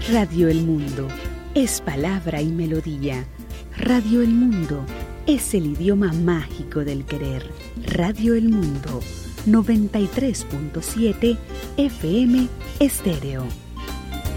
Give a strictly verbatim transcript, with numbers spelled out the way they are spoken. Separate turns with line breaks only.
Radio El Mundo es palabra y melodía. Radio El Mundo es el idioma mágico del querer. Radio El Mundo, noventa y tres punto siete F M Estéreo.